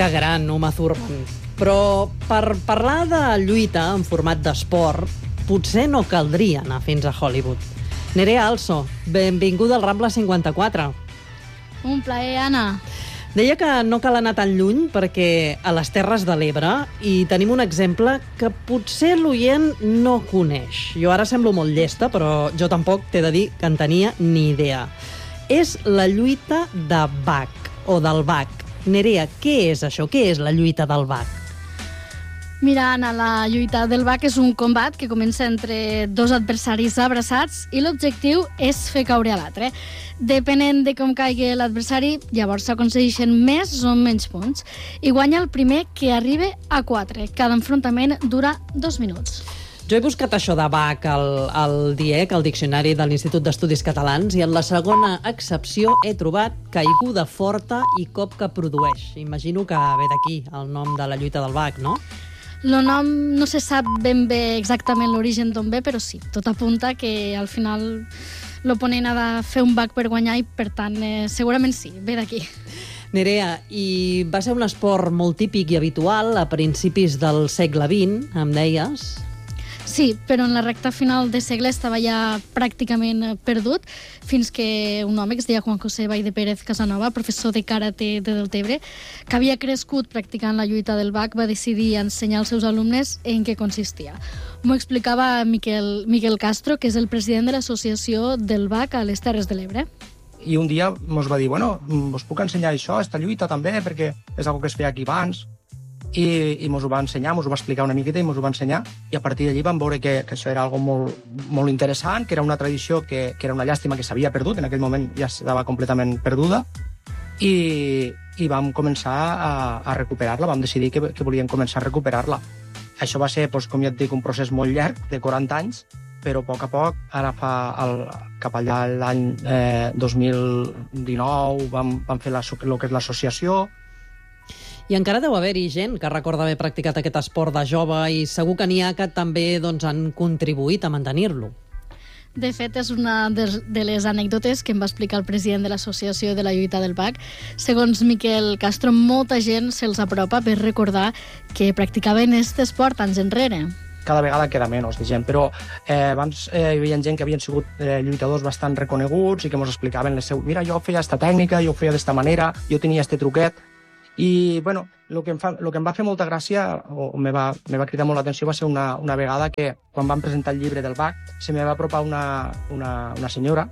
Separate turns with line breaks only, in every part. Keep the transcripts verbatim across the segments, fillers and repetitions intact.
Que gran, Uma Thurman. Però per parlar de lluita en format d'esport, potser no caldria anar fins a Hollywood. Nerea Also, benvinguda al Rambla cinquanta-quatre.
Un plaer, Anna.
Deia que no cal anar tan lluny perquè a les Terres de l'Ebre hi tenim un exemple que potser l'oient no coneix. Jo ara semblo molt llesta, però jo tampoc t'he de dir que en tenia ni idea. És la lluita de Bach, o del Bach. Nerea, què és això? Què és la lluita del Bach?
Mira, Anna, la lluita del Bach és un combat que comença entre dos adversaris abraçats i l'objectiu és fer caure a l'altre. Depenent de com caigui l'adversari, llavors s'aconsegueixen més o menys punts. I guanya el primer que arriba a quatre. Cada enfrontament dura dos minuts.
Jo he buscat això de Bach al, al D I E C, al Diccionari de l'Institut d'Estudis Catalans, i en la segona accepció he trobat caiguda forta i cop que produeix. Imagino que ve d'aquí el nom de la lluita del Bach, no?
El nom no se sap ben bé exactament l'origen d'on ve, però sí, tot apunta que al final l'oponent ha de fer un bac per guanyar i, per tant, eh, segurament sí, ve d'aquí.
Nerea, i va ser un esport molt típic i habitual a principis del segle vint, em deies?
Sí, però en la recta final de segle estava ja pràcticament perdut, fins que un home que es deia Juan José Vall de Pérez Casanova, professor de karate de Deltebre, que havia crescut practicant la lluita del Bach, va decidir ensenyar als seus alumnes en què consistia. M'ho explicava Miquel, Miquel Castro, que és el president de l'associació del Bach a les Terres de l'Ebre.
I un dia ens va dir, bueno, us puc ensenyar això, esta lluita també, perquè és una que es feia aquí abans. I, i mos ho va ensenyar, mos ho va explicar una miqueta i mos ho va ensenyar, i a partir d'allí vam veure que, que això era algo molt, molt interessant, que era una tradició que, que era una llàstima que s'havia perdut, en aquell moment ja estava completament perduda, i, i vam començar a, a recuperar-la, vam decidir que, que volíem començar a recuperar-la. Això va ser, doncs, com ja et dic, un procés molt llarg, de quaranta anys, però a poc a poc, ara fa el, cap allà l'any eh, dos mil dinou vam, vam fer la, el que és l'associació.
I encara deu haver-hi gent que recorda haver practicat aquest esport de jove i segur que n'hi ha que també doncs, han contribuït a mantenir-lo.
De fet, és una de les anècdotes que em va explicar el president de l'Associació de la Lluita del Bach. Segons Miquel Castro, molta gent se'ls apropa per recordar que practicaven aquest esport anys enrere.
Cada vegada queda menys de gent, però eh, abans eh, hi havia gent que havien sigut eh, lluitadors bastant reconeguts i que ens explicaven les seus... Mira, jo feia esta tècnica, jo feia d'esta manera, jo tenia este truquet. I, bueno, el que, em fa, el que em va fer molta gràcia, o me va, me va cridar molt l'atenció, va ser una, una vegada que, quan vam presentar el llibre del Bach, se me va apropar una, una, una senyora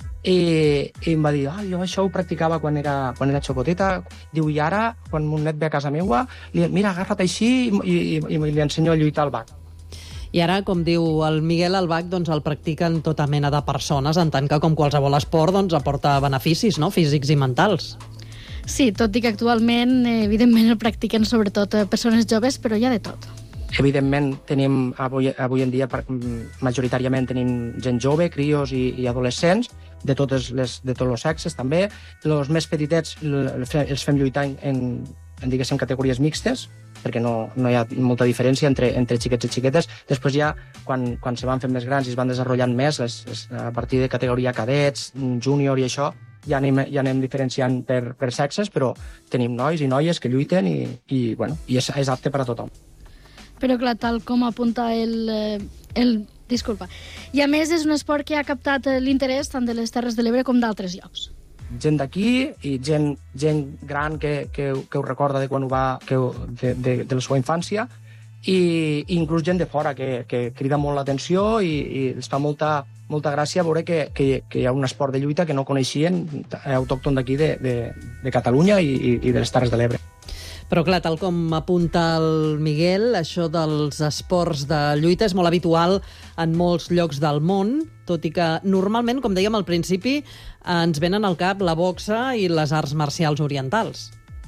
i, i em va dir, ah, jo això ho practicava quan era, quan era xocoteta. Diu, i ara, quan mon net ve a casa meua, li, mira, agafa't així i, i, i li ensenyo a lluitar al Bach.
I ara, com diu el Miguel, el Bach doncs, el practiquen tota mena de persones, en tant que, com qualsevol esport, doncs, aporta beneficis, no?, físics i mentals.
Sí, tot i que actualment, evidentment, el practiquen sobretot persones joves, però hi ha de tot.
Evidentment, tenim, avui, avui en dia, majoritàriament tenim gent jove, crios i, i adolescents, de, totes les, de tots els sexes, també. Els més petitets els fem lluitar en, en, en diguéssim, categories mixtes, perquè no, no hi ha molta diferència entre, entre xiquets i xiquetes. Després ja, quan, quan se van fent més grans i es van desenvolupant més, les, les, a partir de categoria cadets, júnior i això, ja anem, ja anem diferenciant per, per sexes, però tenim nois i noies que lluiten i, i, bueno, i és, és apte per a tothom.
Però clar, tal com apunta el, el... Disculpa. I a més és un esport que ha captat l'interès tant de les Terres de l'Ebre com d'altres llocs.
Gent d'aquí i gent, gent gran que, que, que ho recorda de quan ho va, que, de, de, de la seva infància, i, i inclús gent de fora que, que crida molt l'atenció i, i els fa molta, molta gràcia veure que, que, que hi ha un esport de lluita que no coneixien, autòcton d'aquí de, de, de Catalunya i, i de les Terres de l'Ebre.
Però clar, tal com apunta el Miguel, això dels esports de lluita és molt habitual en molts llocs del món, tot i que normalment, com dèiem al principi, ens venen al cap la boxa i les arts marcials orientals.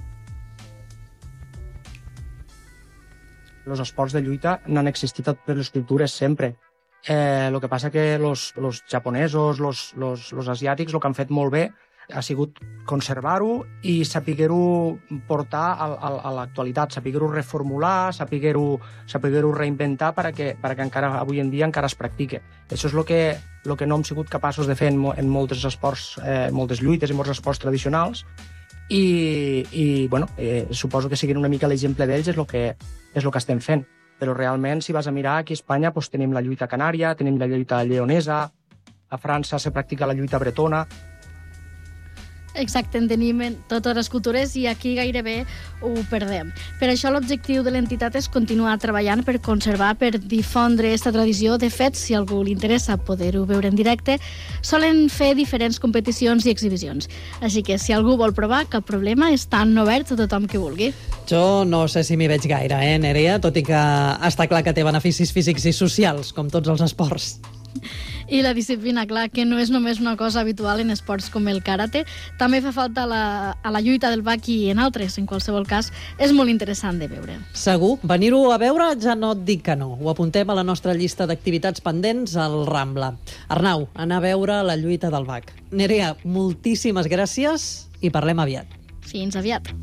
Els esports de lluita n'han existit a totes les cultures sempre. Eh, el que passa que els japonesos, els asiàtics, el que han fet molt bé ha sigut conservar-ho i saber-ho portar a, a, a l'actualitat, saber-ho reformular, saber-ho saber reinventar perquè, perquè encara avui en dia encara es practique. Això és el que, el que no hem sigut capaços de fer en, en molts esports, eh, moltes lluites i molts esports tradicionals, i, i bueno, eh, suposo que siguin una mica l'exemple d'ells és el que, és el que estem fent. Però realment, si vas a mirar, aquí a Espanya doncs, tenim la lluita canària, tenim la lluita lleonesa, a França se practica la lluita bretona.
Exacte, en tenim en totes les cultures i aquí gairebé ho perdem. Per això l'objectiu de l'entitat és continuar treballant per conservar, per difondre aquesta tradició. De fet, si a algú li interessa poder-ho veure en directe, solen fer diferents competicions i exhibicions. Així que si algú vol provar, cap problema, estan oberts a tothom que vulgui.
Jo no sé si m'hi veig gaire, eh, Nerea? Tot i que està clar que té beneficis físics i socials, com tots els esports.
I la disciplina, clar, que no és només una cosa habitual en esports com el karate, també fa falta la, a la lluita del bac i en altres. En qualsevol cas, és molt interessant de veure.
Segur. Venir-ho a veure ja no et dic que no. Ho apuntem a la nostra llista d'activitats pendents al Rambla. Arnau, anar a veure la lluita del bac. Nerea, moltíssimes gràcies i parlem aviat.
Fins aviat.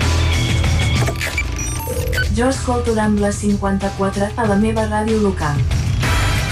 Jo escolto Rambla cinquanta-quatre a la meva ràdio local.